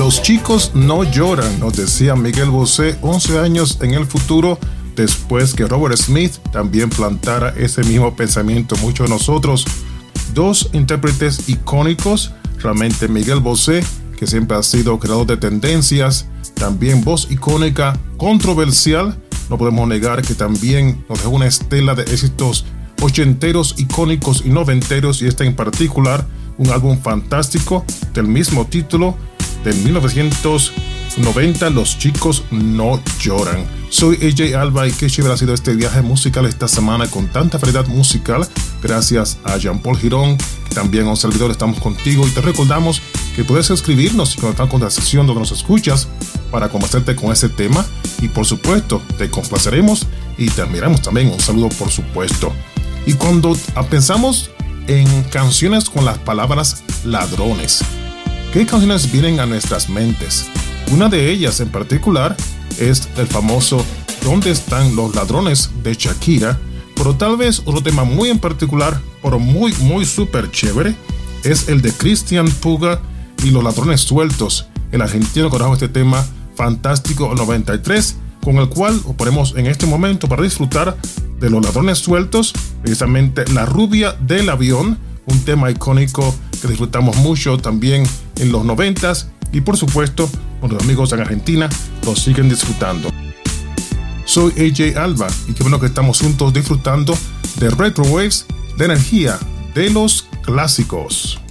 Los chicos no lloran, nos decía Miguel Bosé 11 años en el futuro, después que Robert Smith también plantara ese mismo pensamiento en muchos de nosotros. Dos intérpretes icónicos, realmente Miguel Bosé, que siempre ha sido creador de tendencias, también voz icónica, controversial. No podemos negar que también nos dejó una estela de éxitos ochenteros, icónicos y noventeros, y este en particular, un álbum fantástico del mismo título, del 1990, Los chicos no lloran. Soy AJ Alba y qué chévere ha sido este viaje musical esta semana con tanta variedad musical. Gracias a Jean Paul Girón, que también a un servidor estamos contigo, y te recordamos que puedes escribirnos y conectar con la sección donde nos escuchas para conversarte con ese tema, y por supuesto te complaceremos y te enviaremos también un saludo, por supuesto. Y cuando pensamos en canciones con las palabras ladrones, ¿qué canciones vienen a nuestras mentes? Una de ellas en particular es el famoso ¿Dónde están los ladrones? De Shakira, pero tal vez otro tema muy en particular, pero muy súper chévere, es el de Cristian Puga y Los ladrones sueltos, el argentino que trajo este tema fantástico 93, con el cual os ponemos en este momento para disfrutar de Los ladrones sueltos, precisamente La rubia del avión, un tema icónico que disfrutamos mucho también en los 90s, y por supuesto nuestros amigos en Argentina lo siguen disfrutando. Soy AJ Alba y qué bueno que estamos juntos disfrutando de Retro Waves, de energía de los clásicos.